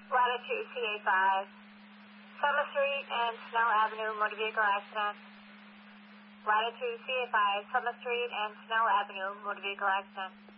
Latitude CA5. Summer Street and Snell Avenue, motor vehicle accident. Latitude CA5, Summer Street and Snell Avenue, motor vehicle accident.